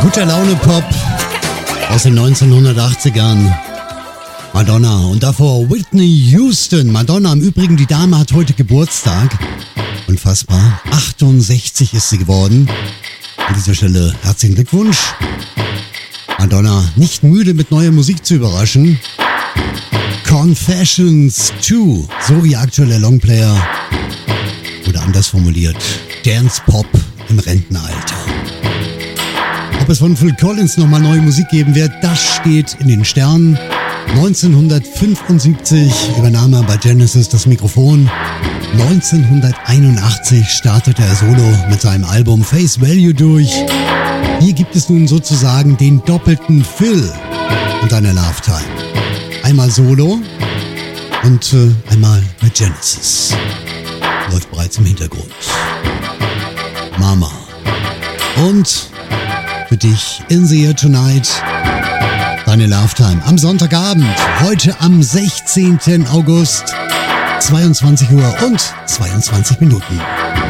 Guter Laune Pop aus den 1980ern. Madonna und davor Whitney Houston. Madonna, im Übrigen, die Dame hat heute Geburtstag. Unfassbar. 68 ist sie geworden. An dieser Stelle herzlichen Glückwunsch. Madonna, nicht müde mit neuer Musik zu überraschen. Confessions 2, so ihr aktueller Longplayer. Oder anders formuliert, Dance Pop im Rentenalter. Ob es von Phil Collins nochmal neue Musik geben wird, das steht in den Sternen. 1975 übernahm er bei Genesis das Mikrofon. 1981 startete er solo mit seinem Album Face Value durch. Hier gibt es nun sozusagen den doppelten Phil und eine Lifetime. Einmal solo und einmal bei Genesis. Läuft bereits im Hintergrund. Mama. Und für dich In the Air Tonight deine Lifetime am Sonntagabend, heute am 16. August, 22 Uhr und 22 Minuten.